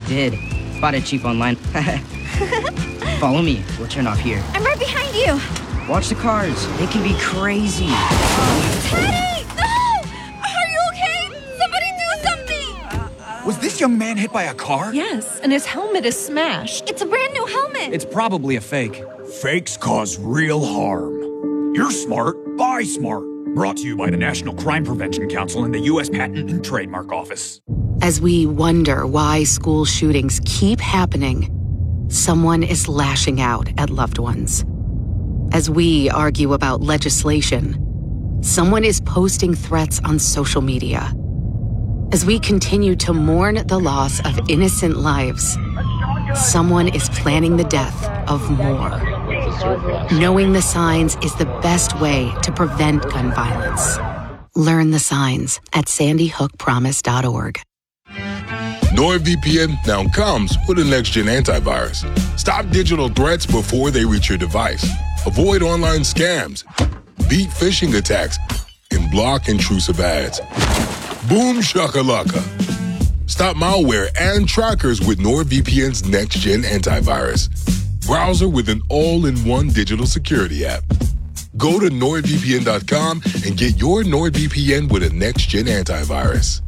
did. Bought it cheap online. Follow me. We'll turn off here. I'm right behind you. Watch the cars. They can be crazy. Teddy! No! Are you okay? Somebody do something! Was this young man hit by a car? Yes, and his helmet is smashed. It's a brand new helmet. It's probably a fake. Fakes cause real harm. You're smart. Buy smart. Brought to you by the National Crime Prevention Council and the U.S. Patent and Trademark Office. As we wonder why school shootings keep happening, someone is lashing out at loved ones. As we argue about legislation, someone is posting threats on social media. As we continue to mourn the loss of innocent lives, someone is planning the death of more. Knowing the signs is the best way to prevent gun violence. Learn the signs at sandyhookpromise.org. NordVPN now comes with a next-gen antivirus. Stop digital threats before they reach your device. Avoid online scams, beat phishing attacks, and block intrusive ads. Boom shakalaka. Stop malware and trackers with NordVPN's next-gen antivirus. Browser with an all-in-one digital security app. Go to NordVPN.com and get your NordVPN with a next-gen antivirus.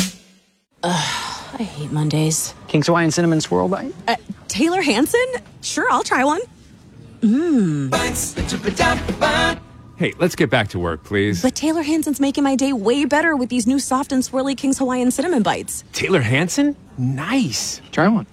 I hate Mondays. King's Hawaiian Cinnamon Swirl Bite? Taylor Hanson? Sure, I'll try one. Hey, let's get back to work, please. But Taylor Hanson's making my day way better with these new soft and swirly King's Hawaiian Cinnamon Bites. Taylor Hanson? Nice. Try one.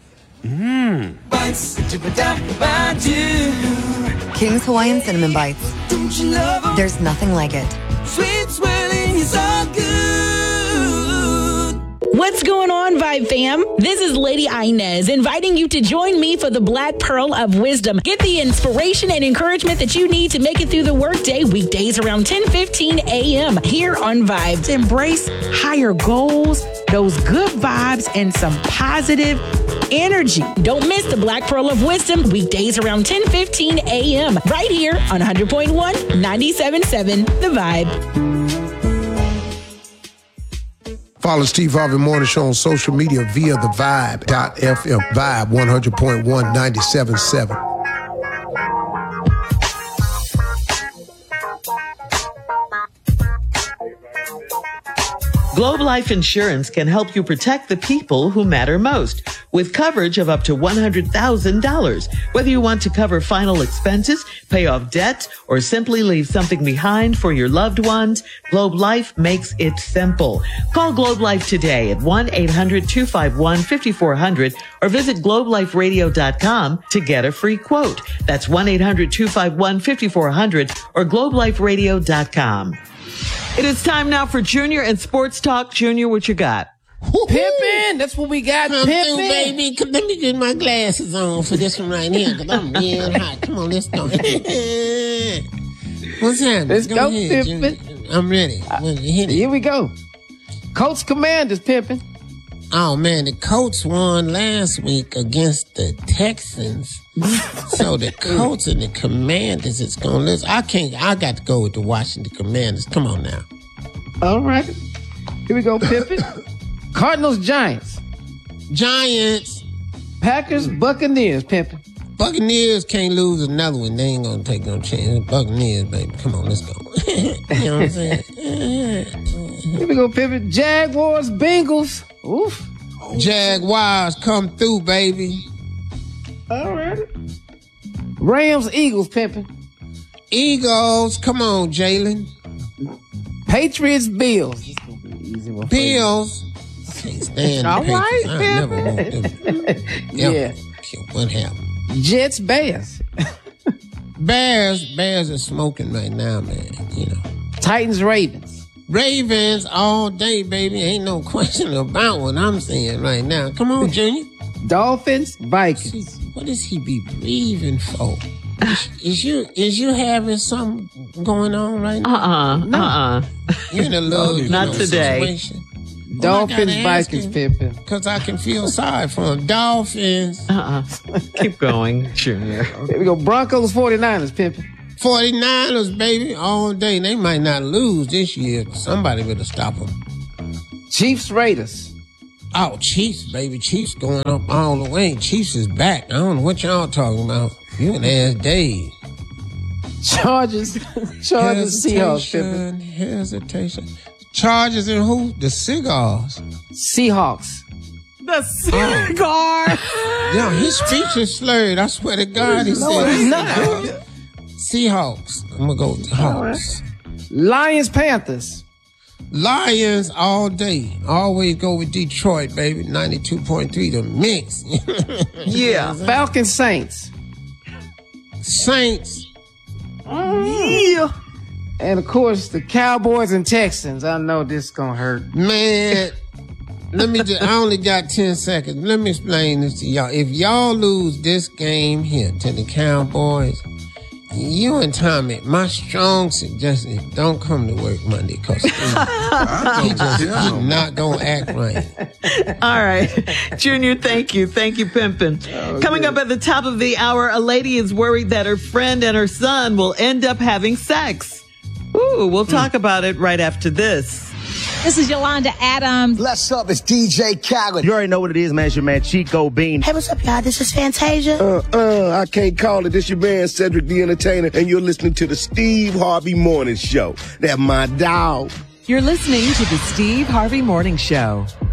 King's Hawaiian Cinnamon Bites. There's nothing like it. Sweet swirling is all good. What's going on, Vibe fam? This is Lady Inez inviting you to join me for the Black Pearl of Wisdom. Get the inspiration and encouragement that you need to make it through the workday weekdays around 10:15 a.m. here on Vibe. To embrace higher goals, those good vibes, and some positive energy. Don't miss the Black Pearl of Wisdom weekdays around 10:15 a.m. right here on 100.1, 97.7 The Vibe. Follow Steve Harvey Morning Show on social media via the Vibe.fm. Vibe 100.1 97.7. Globe Life Insurance can help you protect the people who matter most with coverage of up to $100,000. Whether you want to cover final expenses, pay off debt, or simply leave something behind for your loved ones, Globe Life makes it simple. Call Globe Life today at 1-800-251-5400 or visit globeliferadio.com to get a free quote. That's 1-800-251-5400 or globeliferadio.com. It is time now for Junior and Sports Talk. Junior, what you got? Pimpin', that's what we got, pimpin'. Baby, let me get my glasses on for this one right here, because I'm real hot. Come on, let's go. What's happening? Let's go, pimpin'. I'm ready. Here we go. Colts Commanders, pimpin'. Oh, man, the Colts won last week against the Texans. So the Colts and the Commanders is going to lose. I got to go with the Washington Commanders. Come on now. All right. Here we go, Pippin. Cardinals, Giants. Giants. Packers, Buccaneers, Pippin. Buccaneers can't lose another one. They ain't going to take no chance. Buccaneers, baby. Come on, let's go. You know what I'm saying? Here we go, Pippin. Jaguars, Bengals. Oof. Jaguars come through, baby. All right. Rams, Eagles, pimping. Eagles, come on, Jalen. Patriots, Bills. Bills. Can't stand all the right, I never want them. Yeah. What happened? Jets, Bears. Bears are smoking right now, man. You know. Titans, Ravens. Ravens all day, baby. Ain't no question about what I'm saying right now. Come on, Junior. Dolphins, Vikings. What does he be breathing for? Is you having something going on right now? You're in a little not today. Situation. Dolphins, Vikings, pimping. Because I can feel sorry for them. Dolphins. Keep going, Junior. Here we go. Broncos, 49ers, pimping. 49ers, baby, all day. They might not lose this year. Somebody better stop them. Chiefs, Raiders. Oh, Chiefs, baby. Chiefs going up all the way. Chiefs is back. I don't know what y'all talking about. You and ask Dave. Chargers, Seahawks, Pippin. Hesitation. Chargers and who? The Cigars. Seahawks. The cigar. Yo, his speech is slurred. I swear to God, he said it's not. Seahawks. I'm gonna go with the Hawks. Lions, Panthers. Lions all day. Always go with Detroit, baby. 92.3 the mix. Yeah. Falcons, Saints. Saints. Yeah. And of course, the Cowboys and Texans. I know this is gonna hurt. Man, I only got 10 seconds. Let me explain this to y'all. If y'all lose this game here to the Cowboys, you and Tommy, my strong suggestion is don't come to work Monday because he's not going to act right. All right. Junior, thank you. Thank you, Pimpin'. Coming up at the top of the hour, a lady is worried that her friend and her son will end up having sex. Ooh, we'll talk about it right after this. This is Yolanda Adams. What's up? It's DJ Khaled. You already know what it is, man. It's your man Chico Bean. Hey, what's up, y'all? This is Fantasia. I can't call it. This your man Cedric the Entertainer, and you're listening to the Steve Harvey Morning Show. That's my dog. You're listening to the Steve Harvey Morning Show.